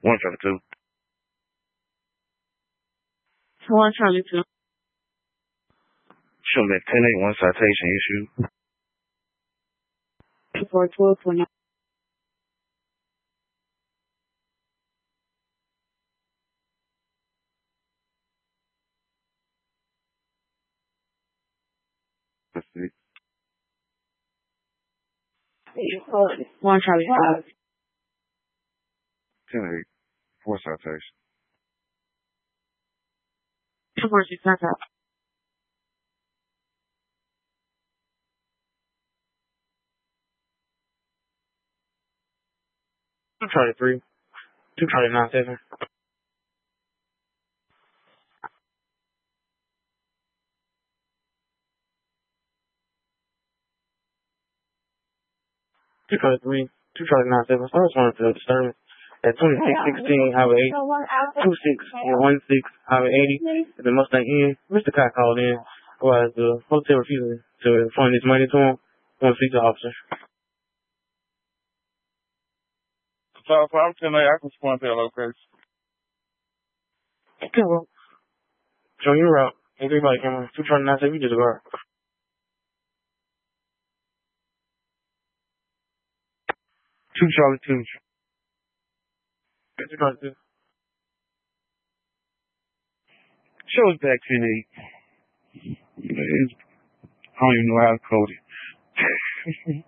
172. 1 Charlie 2. Show me 1081 citation issue. 412 1 Charlie 5. 1084 citation. 246 contact. 2 Charlie 3. 2 Charlie 97. 2 Charlie 3. 2 Charlie 97. So I just wanted to disturb at 2616 Highway 8. 2616 Highway 80. At the Mustang Inn. Mr. Cott called in. Was the hotel refusing to fund his money to him. Want to speak to the officer. So I'm telling you, I can respond to that location. Okay, well. Show your route. Everybody come on. 2 Charlie 97. You just go out. 2 Charlie 2. 2 Charlie 2. Show us back 10-8. I don't even know how to code it.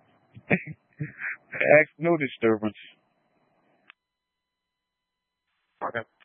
Ask no disturbance. Okay.